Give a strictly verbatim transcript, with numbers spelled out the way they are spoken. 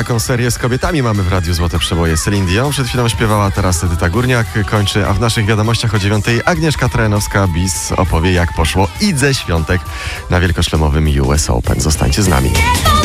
taką serię z kobietami mamy w Radiu Złote Przeboje. Celine Dion przed chwilą śpiewała, teraz Edyta Górniak kończy, a w naszych wiadomościach o dziewiątej Agnieszka Trojanowska-Bis opowie, jak poszło Idze Świątek na wielkoszlemowym U S Open. Zostańcie z nami.